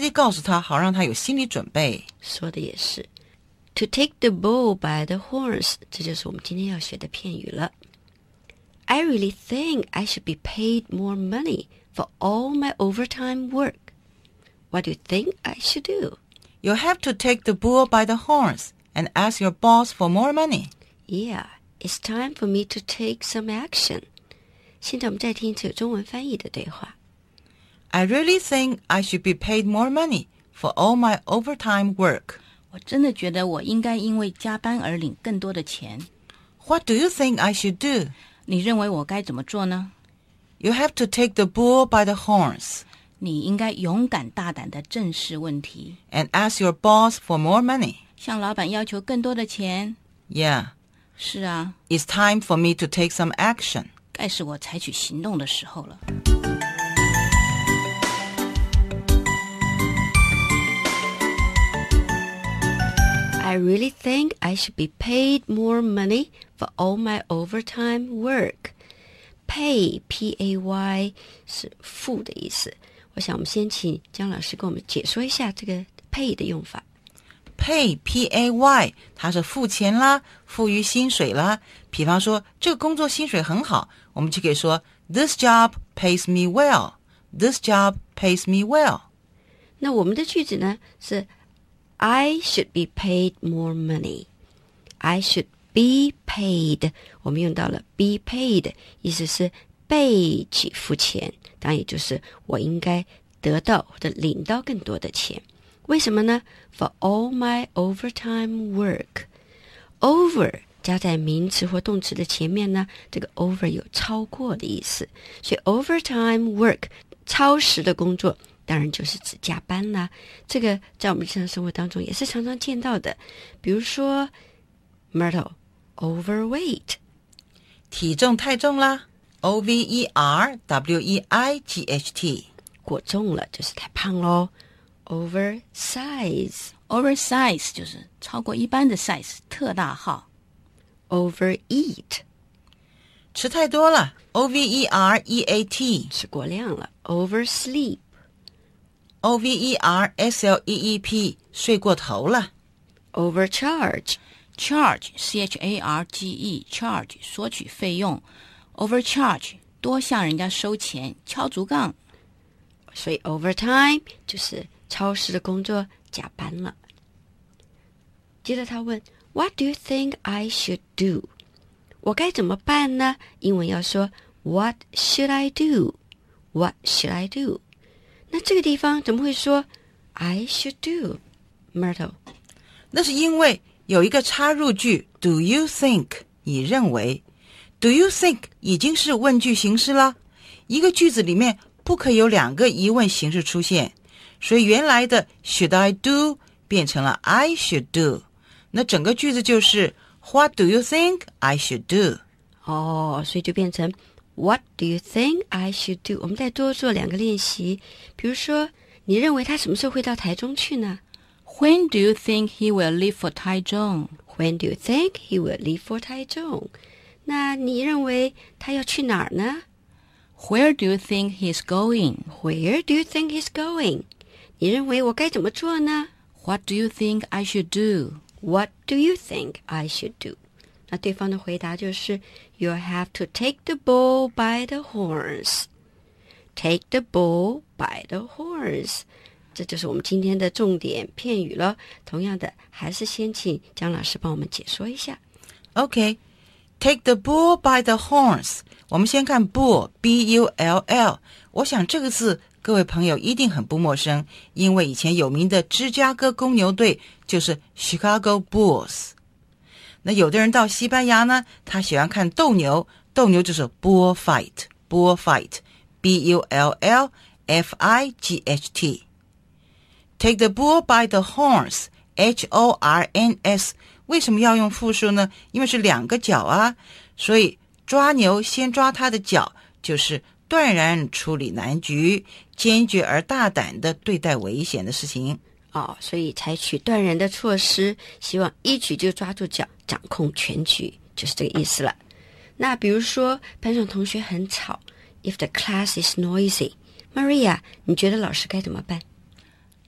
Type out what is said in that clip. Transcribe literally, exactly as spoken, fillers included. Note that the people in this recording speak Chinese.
Felicity 告诉他，好让他有心理准备。 说的也是。To take the bull by the horns， 这就是我们今天要学的片语了。I really think I should be paid more money for all my overtime work. What do you think I should do? You have to take the bull by the horns and ask your boss for more money. Yeah, it's time for me to take some action. 现在我们再听一次有中文翻译的对话。 I really think I should be paid more money for all my overtime work. 我真的觉得我应该因为加班而领更多的钱。 What do you think I should do? 你认为我该怎么做呢？ You have to take the bull by the horns. 你应该勇敢大胆地正视问题。 And ask your boss for more money. 向老板要求更多的钱。 Yeah. 是啊。 It's time for me to take some action. 该是我采取行动的时候了。 I really think I should be paid more money for all my overtime work. Pay, P A Y 是付的意思。我想我们先请姜老师给我们解说一下这个 pay 的用法。 Pay, P A Y 它是付钱啦，付予薪水啦。比方说这个工作薪水很好，我们就可以说 This job pays me well. This job pays me well. 那我们的句子呢是I should be paid more money. I should be paid. 我们用到了 be paid， 意思是被给付钱，当然也就是我应该得到或者领到更多的钱。为什么呢？ For all my overtime work. Over 加在名词或动词的前面呢，这个 over 有超过的意思，所以 overtime work 超时的工作当然就是指加班啦，这个在我们日常生活当中也是常常见到的。比如说 Myrtle overweight， 体重太重啦， O V E R W E I G H T， 过重了就是太胖咯。 Oversize Oversize 就是超过一般的 size， 特大号。 Overeat 吃太多了， O V E R E A T， 吃过量了。 Oversleep O V E R S L E E P 睡过头了。 Overcharge Charge C H A R G E Charge 索取费用。 Overcharge 多向人家收钱，敲竹杠。 所以 overtime 就是超时的工作，加班了。接着他问 What do you think I should do? 我该怎么办呢？英文要说 What should I do? What should I do? 那这个地方怎么会说 I should do? Myrtle 那是因为有一个插入句 Do you think 你认为 Do you think 已经是问句形式了，一个句子里面不可以有两个疑问形式出现，所以原来的 should I do 变成了 I should do， 那整个句子就是 What do you think I should do？ 哦，所以就变成 What do you think I should do？ 我们再多做两个练习，比如说你认为他什么时候会到台中去呢？ When do you think he will leave for Taichung? When do you think he will leave for Taichung? 那你认为他要去哪儿呢？ Where do you think he's going? Where do you think he's going? 你认为我该怎么做呢？ What do you think I should do? What do you think I should do? 那对方的回答就是 You have to take the bull by the horns. Take the bull by the horns. 这就是我们今天的重点片语了。同样的，还是先请姜老师帮我们解说一下。 OK, take the bull by the horns. 我们先看 bull, B U L L. 我想这个字各位朋友一定很不陌生，因为以前有名的芝加哥公牛队就是 Chicago Bulls。 那有的人到西班牙呢，他喜欢看斗牛，斗牛就是 bull fight, bull fight, B U L L F I G H T. Take the bull by the horns, H O R N S. 为什么要用复数呢？因为是两个角啊，所以抓牛先抓它的脚，就是断然处理难局，坚决而大胆地对待危险的事情。 哦，所以采取断然的措施，希望一举就抓住脚，掌控全局，就是这个意思了。那比如说班上同学很吵 ，If the class is noisy, Maria, 你觉得老师该怎么办